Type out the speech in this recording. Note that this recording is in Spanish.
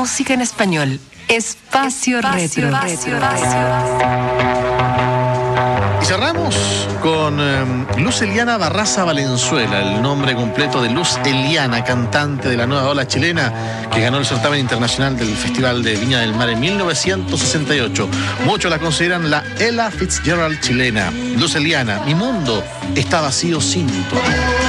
música en español. Espacio Retro. Y cerramos con Luz Eliana Barraza Valenzuela, el nombre completo de Luz Eliana, cantante de la nueva ola chilena que ganó el certamen internacional del Festival de Viña del Mar en 1968. Muchos la consideran la Ella Fitzgerald chilena. Luz Eliana, mi mundo está vacío sin tu amor.